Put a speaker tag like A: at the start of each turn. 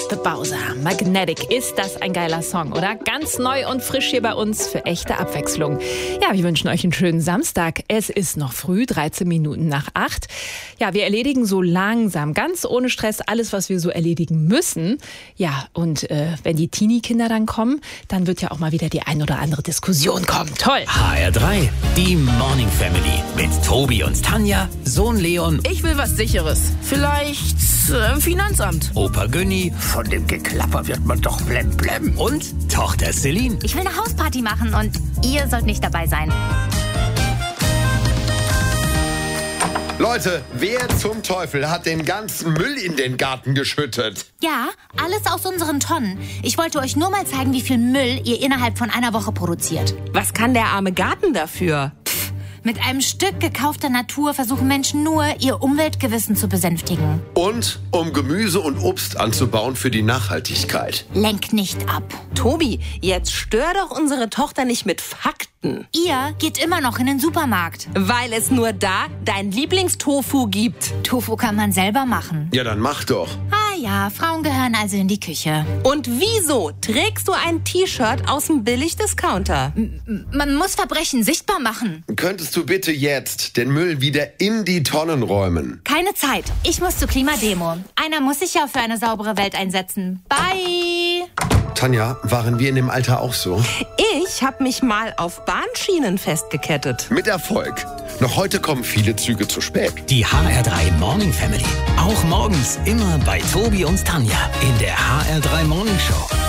A: The Bowser, Magnetic. Ist das ein geiler Song, oder? Ganz neu und frisch hier bei uns für echte Abwechslung. Ja, wir wünschen euch einen schönen Samstag. Es ist noch früh, 13 Minuten nach 8. Ja, wir erledigen so langsam, ganz ohne Stress, alles, was wir so erledigen müssen. Ja, und wenn die Teenie-Kinder dann kommen, dann wird ja auch mal wieder die ein oder andere Diskussion kommen. Toll!
B: HR3, die Morning Family mit Tobi und Tanja, Sohn Leon,
C: Ich will was Sicheres. Vielleicht Finanzamt.
B: Opa Günni
D: Von dem Geklapper wird man doch blemblem.
B: und Tochter Celine.
E: Ich will eine Hausparty machen und ihr sollt nicht dabei sein.
F: Leute, wer zum Teufel hat den ganzen Müll in den Garten geschüttet?
E: Ja, alles aus unseren Tonnen. Ich wollte euch nur mal zeigen, wie viel Müll ihr innerhalb von einer Woche produziert.
C: Was kann der arme Garten dafür?
E: Mit einem Stück gekaufter Natur versuchen Menschen nur, ihr Umweltgewissen zu besänftigen.
F: Und um Gemüse und Obst anzubauen für die Nachhaltigkeit.
E: Lenkt nicht ab.
C: Tobi, jetzt stör doch unsere Tochter nicht mit Fakten.
E: Ihr geht immer noch in den Supermarkt.
C: Weil es nur da dein Lieblingstofu gibt.
E: Tofu kann man selber machen.
F: Ja, dann mach doch.
E: Ah ja, Frauen gehören also in die Küche.
C: Und wieso trägst du ein T-Shirt aus dem Billigdiscounter?
E: Man muss Verbrechen sichtbar machen.
F: Könntest du bitte jetzt den Müll wieder in die Tonnen räumen?
E: Keine Zeit. Ich muss zur Klimademo. Einer muss sich ja für eine saubere Welt einsetzen. Bye!
F: Tanja, waren wir in dem Alter auch so?
C: Ich habe mich mal auf Bahnschienen festgekettet.
F: Mit Erfolg. Noch heute kommen viele Züge zu spät.
B: Die HR3 Morning Family. Auch morgens immer bei Tobi und Tanja in der HR3 Morning Show.